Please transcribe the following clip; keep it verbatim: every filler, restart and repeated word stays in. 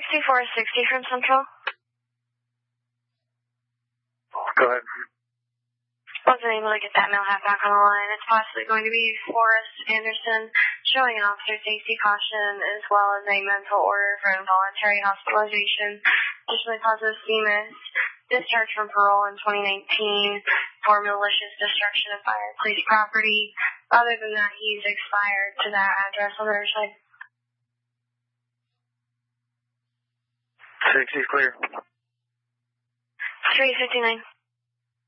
sixty-four sixty from Central. Go ahead. Wasn't able to get that male half back on the line. It's possibly going to be Forrest Anderson showing an officer safety caution as well as a mental order for involuntary hospitalization. Additionally, positive C M I S discharge from parole in twenty nineteen for malicious destruction of fire police property. Other than that, he's expired to that address on the other side. sixty clear. three fifty-nine.